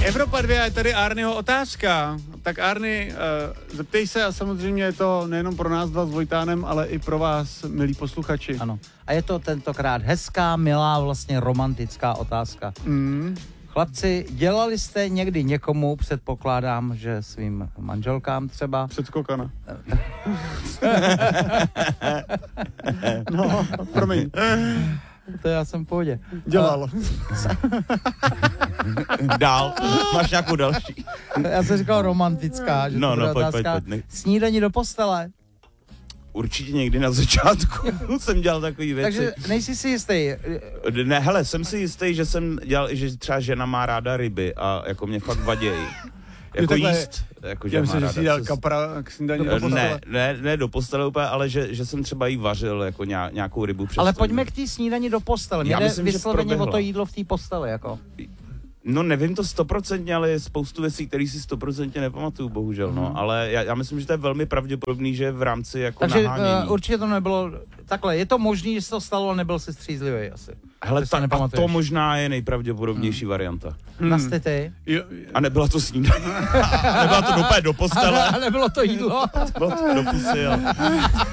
Evropa 2 je tady Arnyho otázka. Tak Arny, zeptej se a samozřejmě je to nejenom pro nás dva s Vojtánem, ale i pro vás, milí posluchači. Ano. A je to tentokrát hezká, milá, vlastně romantická otázka. Chlapci, dělali jste někdy někomu, předpokládám, že svým manželkám třeba... Předskokana. No, promiň. To já jsem v pohodě. Dělal. Dál. Máš nějakou další? Já jsem říkal romantická, že No, to bude pojď, otázka. pojď. Snídaní do postele. Určitě někdy na začátku jsem dělal takový věci. Takže nejsi si jistý. Ne, hele, jsem si jistý, že jsem dělal, že třeba žena má ráda ryby a jako mě fakt vadějí. Jako takhle, jíst, jako že Já má myslím, že ráda. jsi dal kapra k snídaní do postele. Ne do postele úplně, ale že jsem třeba jí vařil jako nějakou rybu přes. Ale pojďme k té snídani do postele. Mě Já jde myslím, že vysloveně o proběhla. to jídlo v té posteli, jako. No nevím to 100%, ale je spoustu věcí, které si 100% nepamatuju, bohužel, no. Ale já myslím, že to je velmi pravděpodobný, že v rámci jako Takže nahánění. určitě to nebylo, takhle, je to možný, že se to stalo, ale nebyl si střízlivý asi. Hele, si a to možná je nejpravděpodobnější varianta. Nasty ty. A nebyla to snídaně. Nebyla to dopad do postele. A nebylo to jídlo. Bylo to do pusy, ale...